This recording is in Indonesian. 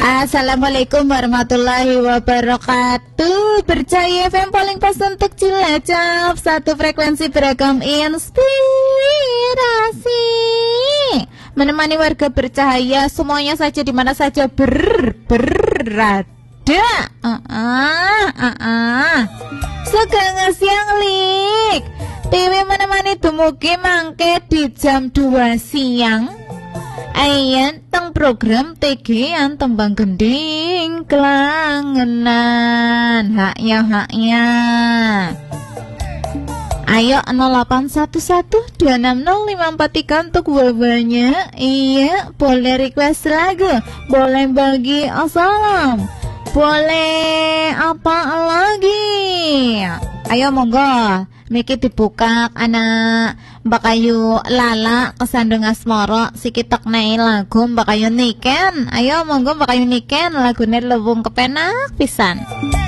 Assalamualaikum warahmatullahi wabarakatuh. Bercahaya FM paling pas untuk Cilacap. Satu frekuensi beragam inspirasi, menemani warga bercahaya semuanya saja di mana saja berada. Segang siang lik TV menemani dumugi mangke di jam 2 siang. Ayan teng program TG yang tembang gending kelangenan. Haknya ayo 0811260543 untuk wabahnya. Iya, boleh request lagu, boleh bagi salam, boleh apa lagi. Ayo monggo, Miki dibuka anak Mbak Ayu Lala kesandung asmoro sikitok nai lagu Mbak Ayu Niken. Ayo monggo Mbak Ayu Niken lagune lewung kepenak pisan.